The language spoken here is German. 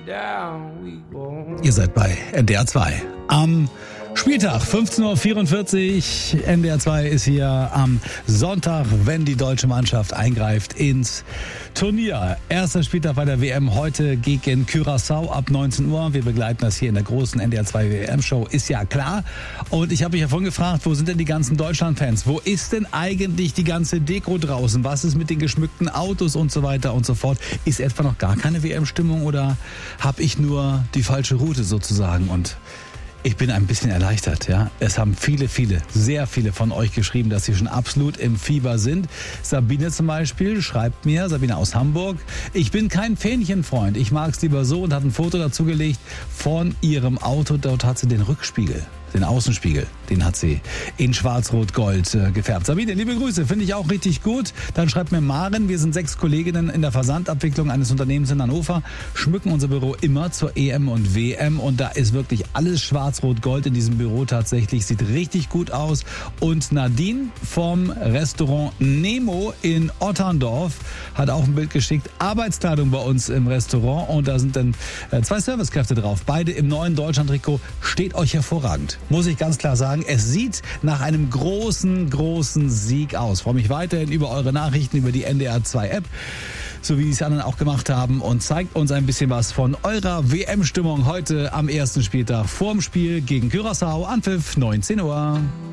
Ihr seid bei NDR 2. Am Spieltag 15.44 Uhr. NDR 2 ist hier am Sonntag, wenn die deutsche Mannschaft eingreift ins Turnier. Erster Spieltag bei der WM heute gegen Curaçao ab 19 Uhr. Wir begleiten das hier in der großen NDR 2 WM-Show, ist ja klar. Und ich habe mich ja vorhin gefragt, wo sind denn die ganzen Deutschland-Fans? Wo ist denn eigentlich die ganze Deko draußen? Was ist mit den geschmückten Autos und so weiter und so fort? Ist etwa noch gar keine WM-Stimmung oder habe ich nur die falsche Route sozusagen? Und ich bin ein bisschen erleichtert, ja. Es haben sehr viele von euch geschrieben, dass sie schon absolut im Fieber sind. Sabine zum Beispiel schreibt mir, Sabine aus Hamburg, ich bin kein Fähnchenfreund. Ich mag's lieber so und hat ein Foto dazu gelegt von ihrem Auto. Dort hat sie den Rückspiegel, den Außenspiegel, den hat sie in schwarz-rot-gold gefärbt. Sabine, liebe Grüße, finde ich auch richtig gut. Dann schreibt mir Maren, wir sind 6 Kolleginnen in der Versandabwicklung eines Unternehmens in Hannover, schmücken unser Büro immer zur EM und WM und da ist wirklich alles schwarz-rot-gold in diesem Büro tatsächlich. Sieht richtig gut aus. Und Nadine vom Restaurant Nemo in Otterndorf hat auch ein Bild geschickt. Arbeitskleidung bei uns im Restaurant und da sind dann 2 Servicekräfte drauf. Beide im neuen Deutschland-Trikot. Steht euch hervorragend. Muss ich ganz klar sagen, es sieht nach einem großen Sieg aus. Ich freue mich weiterhin über eure Nachrichten, über die NDR 2 App, so wie die es anderen auch gemacht haben und zeigt uns ein bisschen was von eurer WM-Stimmung heute am ersten Spieltag vorm Spiel gegen Curaçao. Anpfiff 19 Uhr.